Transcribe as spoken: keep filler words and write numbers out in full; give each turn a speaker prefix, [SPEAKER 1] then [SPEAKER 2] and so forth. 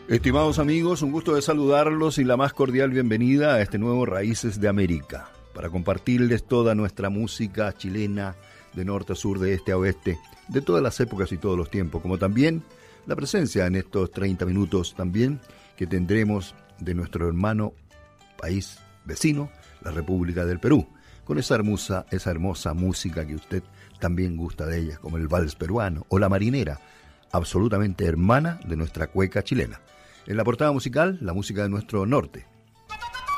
[SPEAKER 1] Estimados amigos, un gusto de saludarlos y la más cordial bienvenida a este nuevo Raíces de América, para compartirles toda nuestra música chilena de norte a sur, de este a oeste, de todas las épocas y todos los tiempos, como también la presencia en estos treinta minutos también que tendremos de nuestro hermano país vecino, la República del Perú, con esa hermosa, esa hermosa música que usted también gusta de ella, como el vals peruano o la marinera, absolutamente hermana de nuestra cueca chilena. En la portada musical, la música de nuestro norte,